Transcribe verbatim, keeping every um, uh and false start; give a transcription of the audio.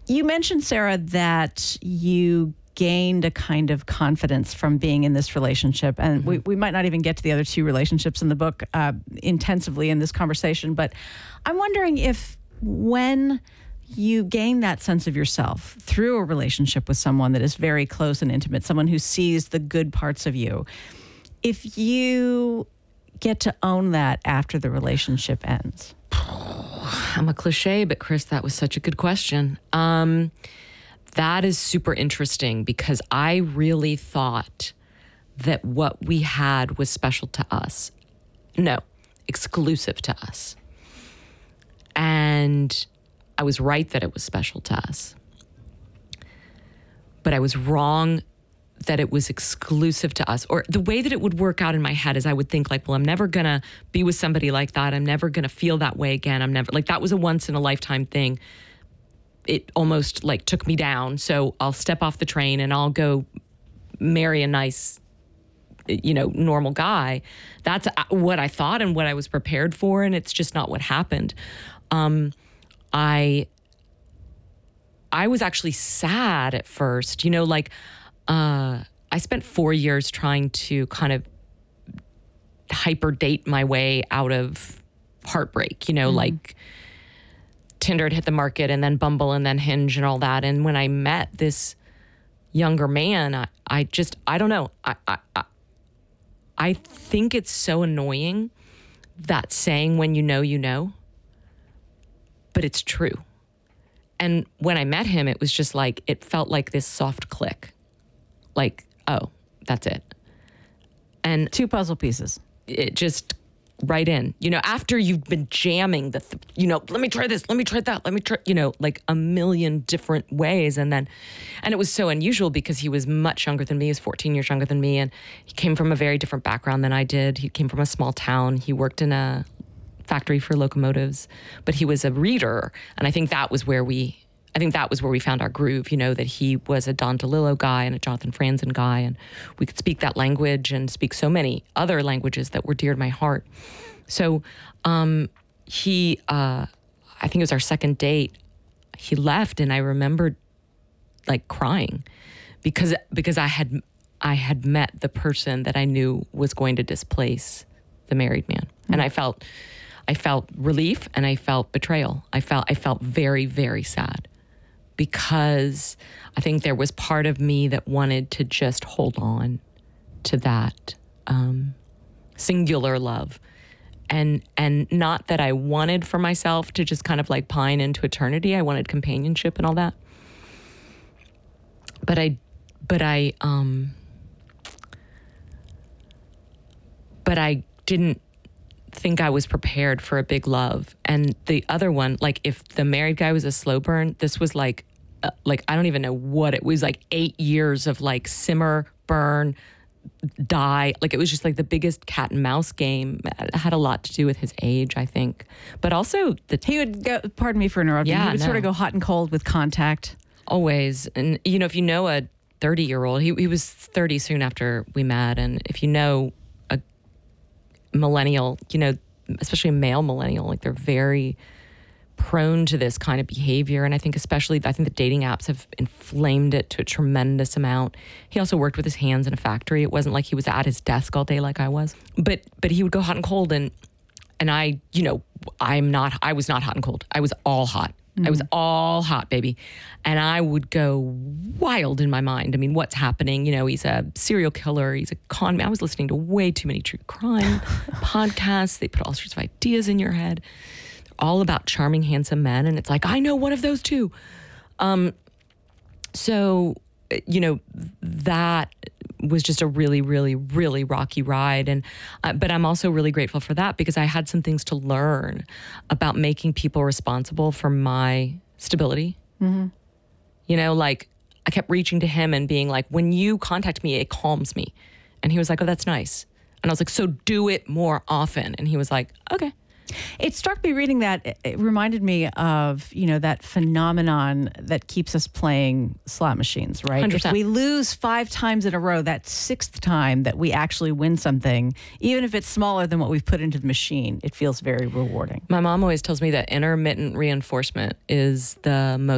You mentioned, Sarah, that you gained a kind of confidence from being in this relationship. And mm-hmm. we, we might not even get to the other two relationships in the book uh, intensively in this conversation. But I'm wondering if when you gain that sense of yourself through a relationship with someone that is very close and intimate, someone who sees the good parts of you, if you get to own that after the relationship ends? I'm a cliche, but Chris, that was such a good question. Um, that is super interesting because I really thought that what we had was special to us. No, exclusive to us. And I was right that it was special to us. But I was wrong that it was exclusive to us. Or the way that it would work out in my head is I would think like, well, I'm never gonna be with somebody like that. I'm never gonna feel that way again. I'm never, like that was a once in a lifetime thing. It almost like took me down. So I'll step off the train and I'll go marry a nice, you know, normal guy. That's what I thought and what I was prepared for. And it's just not what happened. Um, I, I was actually sad at first, you know, like, Uh, I spent four years trying to kind of hyper date my way out of heartbreak, you know, mm. like Tinder had hit the market and then Bumble and then Hinge and all that. And when I met this younger man, I, I just, I don't know. I, I, I, I think it's so annoying, that saying, when you know, you know, but it's true. And when I met him, it was just like, it felt like this soft click. Like, oh, that's it. And two puzzle pieces. It just right in, you know, after you've been jamming the, th- you know, let me try this, let me try that, let me try, you know, like a million different ways. And then, and it was so unusual because he was much younger than me. He was fourteen years younger than me. And he came from a very different background than I did. He came from a small town. He worked in a factory for locomotives, but he was a reader. And I think that was where we, I think that was where we found our groove, you know, that he was a Don DeLillo guy and a Jonathan Franzen guy, and we could speak that language and speak so many other languages that were dear to my heart. So um, he, uh, I think it was our second date, he left, and I remembered like crying because because I had I had met the person that I knew was going to displace the married man, mm-hmm. and I felt I felt relief and I felt betrayal. I felt I felt very, very sad. Because I think there was part of me that wanted to just hold on to that um, singular love. And and not that I wanted for myself to just kind of like pine into eternity. I wanted companionship and all that. But I, but I, um, but I didn't think I was prepared for a big love. And the other one, like if the married guy was a slow burn, this was like, uh, like, I don't even know what it was, like eight years of like simmer, burn, die. Like it was just like the biggest cat and mouse game. It had a lot to do with his age, I think. But also the... T- he would go, pardon me for interrupting, yeah, he would no. sort of go hot and cold with contact. Always. And, you know, if you know a thirty-year-old, he, he was thirty soon after we met. And if you know a millennial, you know, especially a male millennial, like they're very prone to this kind of behavior. And I think especially, I think the dating apps have inflamed it to a tremendous amount. He also worked with his hands in a factory. It wasn't like he was at his desk all day like I was. But but he would go hot and cold. And and I, you know, I'm not, I was not hot and cold. I was all hot. Mm-hmm. I was all hot, baby. And I would go wild in my mind. I mean, what's happening? You know, he's a serial killer. He's a con man. I was listening to way too many true crime podcasts. They put all sorts of ideas in your head. All about charming, handsome men. And it's like, I know one of those too. Um, so, you know, that was just a really, really, really rocky ride. And, uh, but I'm also really grateful for that because I had some things to learn about making people responsible for my stability. Mm-hmm. You know, like I kept reaching to him and being like, when you contact me, it calms me. And he was like, oh, that's nice. And I was like, so do it more often. And he was like, okay. It struck me reading that, it reminded me of, you know, that phenomenon that keeps us playing slot machines, right? one hundred percent. If we lose five times in a row, that sixth time that we actually win something, even if it's smaller than what we've put into the machine, it feels very rewarding. My mom always tells me that intermittent reinforcement is the most